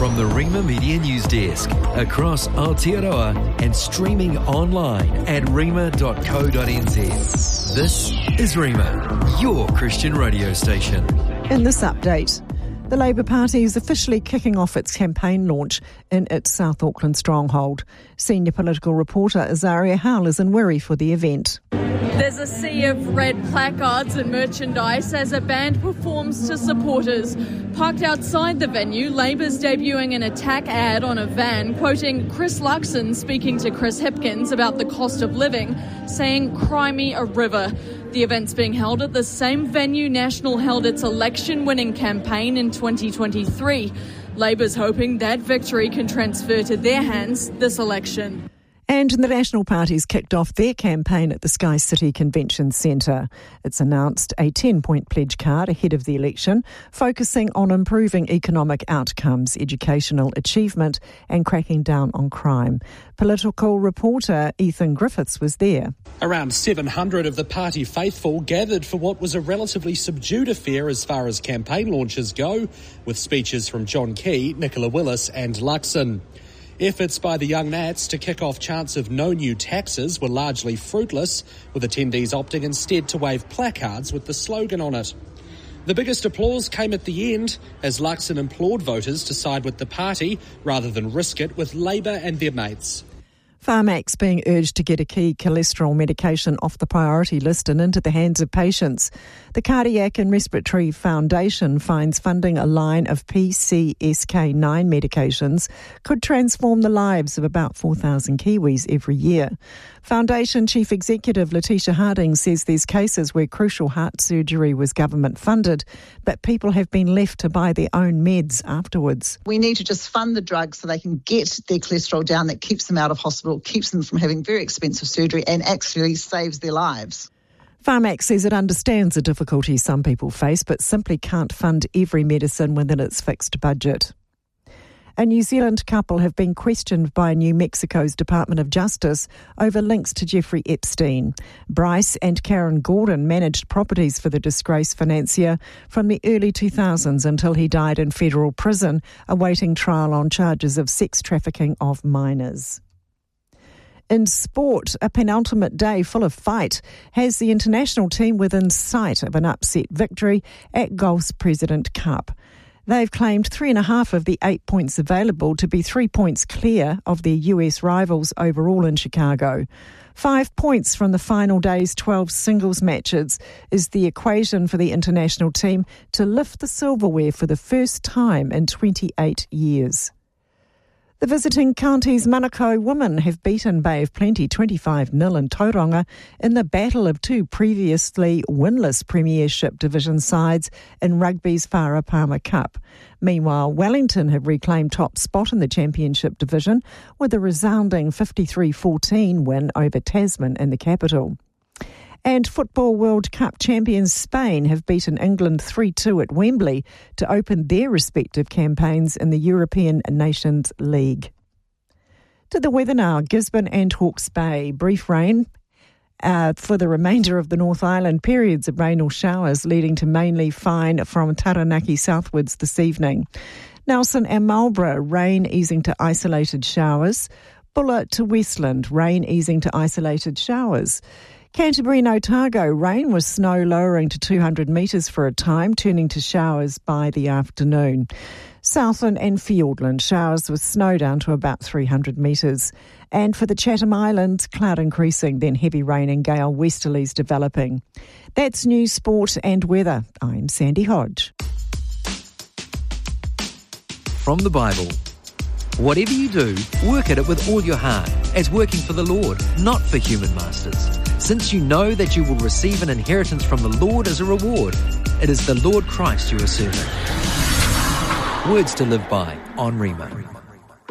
From the Rima Media News Desk, across Aotearoa and streaming online at rima.co.nz. This is Rima, your Christian radio station. In this update, the Labour Party is officially kicking off its campaign launch in its South Auckland stronghold. Senior political reporter Azaria Howell is in Wiri for the event. There's a sea of red placards and merchandise as a band performs to supporters. Parked outside the venue, Labour's debuting an attack ad on a van, quoting Chris Luxon speaking to Chris Hipkins about the cost of living, saying, "Cry me a river." The event's being held at the same venue National held its election-winning campaign in 2023. Labour's hoping that victory can transfer to their hands this election. And the National Party's kicked off their campaign at the Sky City Convention Centre. It's announced a 10-point pledge card ahead of the election, focusing on improving economic outcomes, educational achievement and cracking down on crime. Political reporter Ethan Griffiths was there. Around 700 of the party faithful gathered for what was a relatively subdued affair as far as campaign launches go, with speeches from John Key, Nicola Willis and Luxon. Efforts by the Young Nats to kick off chants of no new taxes were largely fruitless, with attendees opting instead to wave placards with the slogan on it. The biggest applause came at the end, as Luxon implored voters to side with the party rather than risk it with Labour and their mates. Pharmax being urged to get a key cholesterol medication off the priority list and into the hands of patients. The Cardiac and Respiratory Foundation finds funding a line of PCSK9 medications could transform the lives of about 4,000 Kiwis every year. Foundation Chief Executive Letitia Harding says there's cases where crucial heart surgery was government funded, but people have been left to buy their own meds afterwards. We need to just fund the drugs so they can get their cholesterol down. That keeps them out of hospital, keeps them from having very expensive surgery and actually saves their lives. Pharmax says it understands the difficulties some people face, but simply can't fund every medicine within its fixed budget. A New Zealand couple have been questioned by New Mexico's Department of Justice over links to Jeffrey Epstein. Bryce and Karen Gordon managed properties for the disgraced financier from the early 2000s until he died in federal prison, awaiting trial on charges of sex trafficking of minors. In sport, a penultimate day full of fight has the international team within sight of an upset victory at golf's President Cup. They've claimed 3.5 of the 8 points available to be 3 points clear of their US rivals overall in Chicago. 5 points from the final day's 12 singles matches is the equation for the international team to lift the silverware for the first time in 28 years. The visiting county's Manukau women have beaten Bay of Plenty 25-0 in Tauranga in the battle of two previously winless Premiership Division sides in rugby's Farah Palmer Cup. Meanwhile, Wellington have reclaimed top spot in the Championship Division with a resounding 53-14 win over Tasman in the capital. And Football World Cup champions Spain have beaten England 3-2 at Wembley to open their respective campaigns in the European Nations League. To the weather now, Gisborne and Hawke's Bay. Brief rain for the remainder of the North Island. Periods of rain or showers leading to mainly fine from Taranaki southwards this evening. Nelson and Marlborough, rain easing to isolated showers. Bulla to Westland, rain easing to isolated showers. Canterbury and Otago, rain with snow lowering to 200 metres for a time, turning to showers by the afternoon. Southland and Fiordland, showers with snow down to about 300 metres. And for the Chatham Islands, cloud increasing, then heavy rain and gale westerlies developing. That's news, sport and weather. I'm Sandy Hodge. From the Bible. Whatever you do, work at it with all your heart, as working for the Lord, not for human masters. Since you know that you will receive an inheritance from the Lord as a reward, it is the Lord Christ you are serving. Words to live by on Rima.